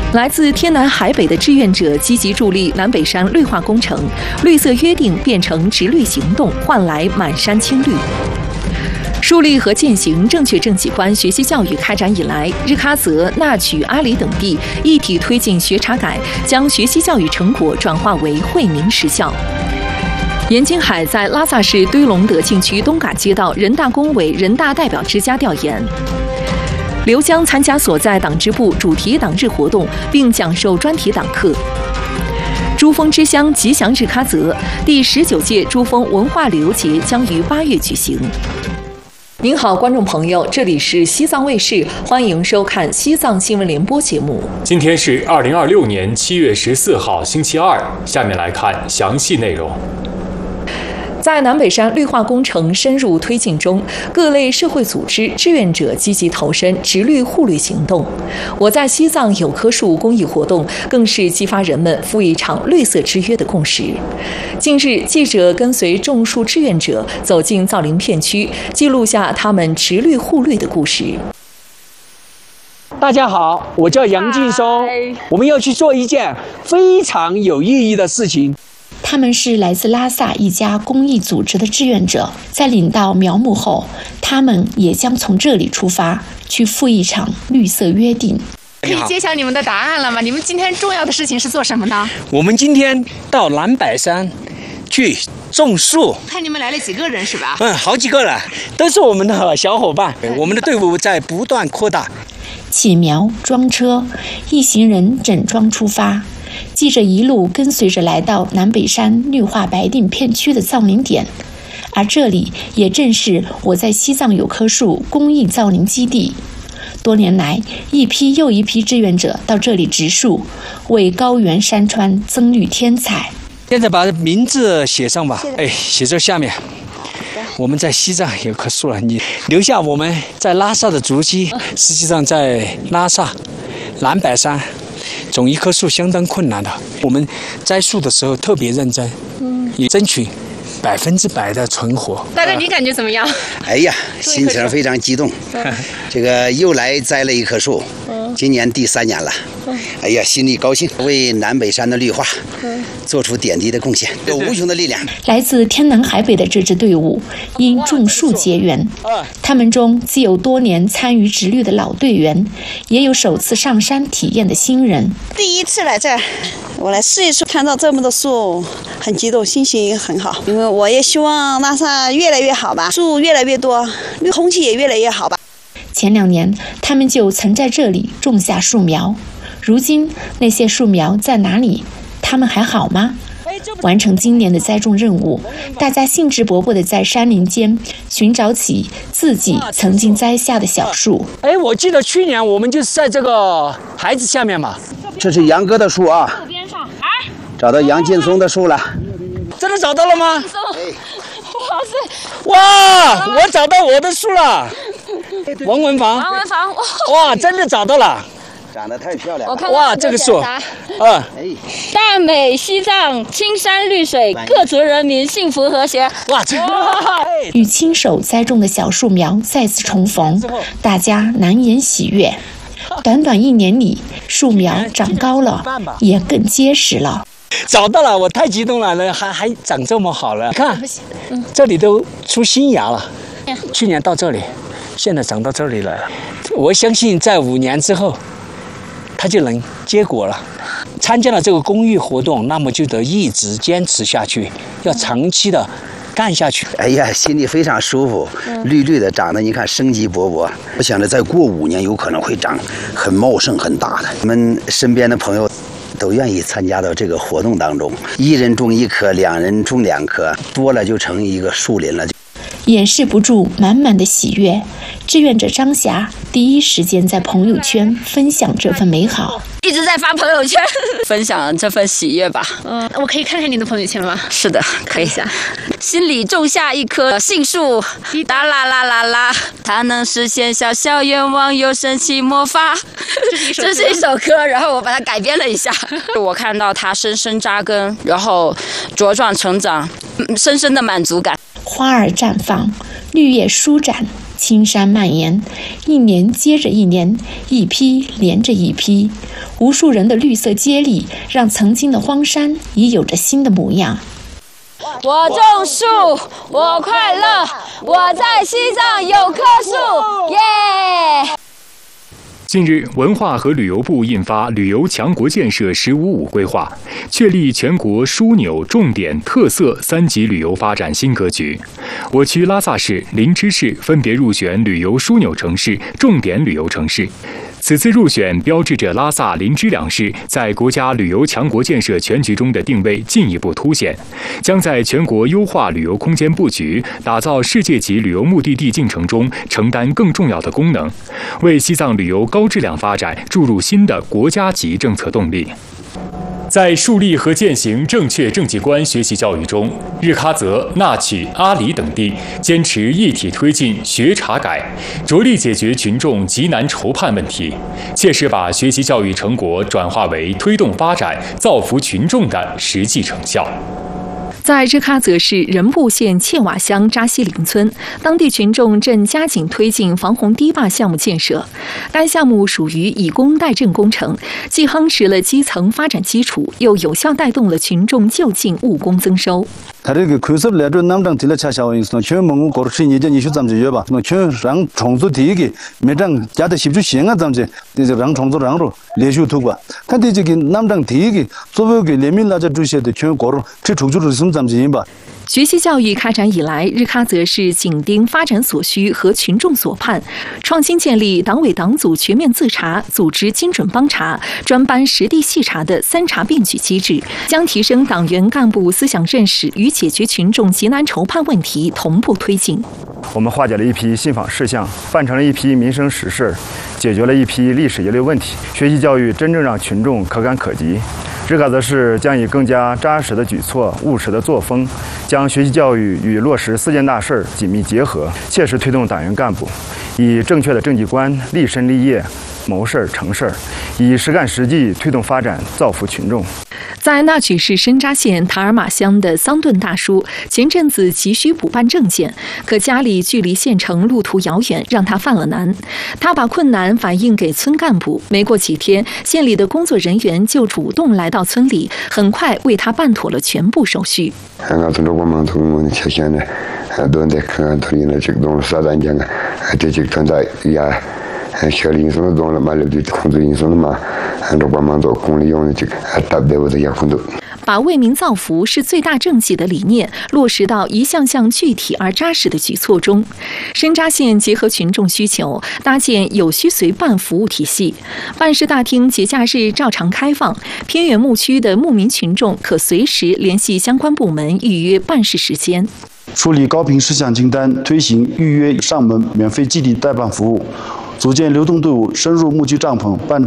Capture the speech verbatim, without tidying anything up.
来自天南海北的志愿者积极助力南北山绿化工程，绿色约定变成植绿行动，换来满山青绿。树立和践行正确政企观学习教育开展以来，日喀则、纳曲、阿里等地一体推进学查改，将学习教育成果转化为惠民实效。严金海在拉萨市堆龙德禁区东嘎街道人大工委人大代表之家调研。刘江参加所在党支部主题党日活动，并讲授专题党课。珠峰之乡吉祥日喀则第十九届珠峰文化旅游节将于八月举行。您好，观众朋友，这里是西藏卫视，欢迎收看西藏新闻联播节目。 今天是二零二六年七月十四号，星期二。下面来看详细内容。在南北山绿化工程深入推进中，各类社会组织、志愿者积极投身植绿护绿行动。我在西藏有棵树公益活动更是激发人们赴一场绿色之约的共识。近日，记者跟随种树志愿者走进造林片区，记录下他们植绿护绿的故事。 大家好，我叫杨劲松，我们要去做一件非常有意义的事情。 他们是来自拉萨一家公益组织的志愿者，在领到苗木后，他们也将从这里出发，去赴一场绿色约定。 可以揭晓你们的答案了吗？你们今天重要的事情是做什么呢？ 我们今天到南北山去种树。 看你们来了几个人是吧？ 嗯，好几个了，都是我们的小伙伴。我们的队伍在不断扩大。 起苗、装车，一行人整装出发。记者一路跟随着来到南北山绿化白定片区的造林点，而这里也正是我在西藏有棵树公益造林基地。多年来，一批又一批志愿者到这里植树，为高原山川增绿添彩。 现在把名字写上吧，哎，写在下面。我们在西藏有棵树了，你留下我们在拉萨的足迹。实际上，在拉萨南北山种一棵树相当困难的，我们摘树的时候特别认真，嗯，也争取百分之百的存活。 大哥，你感觉怎么样？ 哎呀，心情非常激动。这个又来栽了一棵树，今年第三年了。哎呀，心里高兴，为南北山的绿化做出点滴的贡献，有无穷的力量。 来自天南海北的这支队伍因种树结缘，他们中既有多年参与植绿的老队员，也有首次上山体验的新人。 第一次来这儿，我来试一试，看到这么多树，很激动，心情很好。因为我也希望拉萨越来越好吧，树越来越多，绿空气也越来越好吧。 前两年，他们就曾在这里种下树苗。如今那些树苗在哪里？他们还好吗？完成今年的栽种任务，大家兴致勃勃地在山林间寻找起自己曾经栽下的小树。 哎，我记得去年我们就是在这个牌子下面嘛。 这是杨哥的树啊，找到杨劲松的树了。 真的找到了吗？ 哎， 哇，我找到我的树了。王文房， 王文房， 哇，真的找到了。 长得太漂亮了！ 哇，这个树，啊， 大美西藏，青山绿水，各族人民幸福和谐。 哇，这与亲手栽种的小树苗再次重逢，大家难言喜悦。短短一年里，树苗长高了，也更结实了。 找到了，我太激动了，还还长这么好了。看，这里都出新芽了。去年到这里，现在长到这里了。我相信在五年之后，它就能结果了。参加了这个公益活动，那么就得一直坚持下去，要长期的干下去。 哎呀，心里非常舒服，绿绿的，长得你看生机勃勃。我想着再过五年，有可能会长很茂盛、很大的。我们身边的朋友都愿意参加到这个活动当中，一人种一棵，两人种两棵，多了就成一个树林了。 掩饰不住满满的喜悦，志愿者张霞第一时间在朋友圈分享这份美好， 一直在发朋友圈分享这份喜悦吧。 嗯，我可以看看你的朋友圈吗？ 是的，可以。 一下， 心里种下一棵杏树，哒啦啦啦啦，它能实现小小愿望，又神奇魔法。这是一首歌，然后我把它改编了一下。我看到它深深扎根，然后茁壮成长，深深的满足感。 花儿绽放，绿叶舒展， 青山蔓延，一年接着一年，一批连着一批，无数人的绿色接力，让曾经的荒山已有着新的模样。 我种树，我快乐，我在西藏有棵树，耶！ 近日，文化和旅游部印发《旅游强国建设“十五五”规划》，确立全国枢纽、重点、特色三级旅游发展新格局。我区拉萨市、林芝市分别入选旅游枢纽城市、重点旅游城市。此次入选标志着拉萨、林芝两市在国家旅游强国建设全局中的定位进一步凸显，将在全国优化旅游空间布局、打造世界级旅游目的地进程中承担更重要的功能，为西藏旅游高质量发展注入新的国家级政策动力。在树立和践行正确政绩观学习教育中，日喀则、纳曲、阿里等地坚持一体推进学查改，着力解决群众急难愁盼问题，切实把学习教育成果转化为推动发展、造福群众的实际成效。 在日喀则市仁布县切瓦乡扎西林村，当地群众正加紧推进防洪堤坝项目建设。该项目属于以工代赈工程，既夯实了基层发展基础，又有效带动了群众就近务工增收。 다르게 교섭 레드 남당 딜레차 샤워인스는 전 몽고 거르치 예전 이슈 잠지 여바 전랑 총조 뒤기 매장 자대 십주 시행한 잠지 이제 랑 총조랑으로 레슈 두고 근데 저기 남당 뒤기 소벽이 레밀라자 주시에도 전 거로 제 총조를 숨 잠지 임바 学习教育开展以来，日喀则市紧盯发展所需和群众所盼，创新建立党委党组全面自查、组织精准帮查、专班实地细查的三查并举机制，将提升党员干部思想认识与解决群众急难愁盼问题同步推进。 我们化解了一批信访事项，办成了一批民生实事，解决了一批历史遗留问题。学习教育真正让群众可感可及。日喀则市将以更加扎实的举措、务实的作风，将学习教育与落实四件大事紧密结合，切实推动党员干部以正确的政绩观立身立业、谋事儿成事儿，以实干实际推动发展，造福群众。 在纳曲市深扎县塔尔玛乡的桑顿大叔，前阵子急需补办证件，可家里距离县城路途遥远，让他犯了难。他把困难反映给村干部，没过几天，县里的工作人员就主动来到村里，很快为他办妥了全部手续。把为民造福是最大政绩的理念落实到一项项具体而扎实的举措中。深扎县结合群众需求，搭建有需随办服务体系，办事大厅节假日照常开放，偏远牧区的牧民群众可随时联系相关部门预约办事时间。 处理高频事项清单，推行预约上门免费基地代办服务。组建流动队伍，深入牧区帐篷办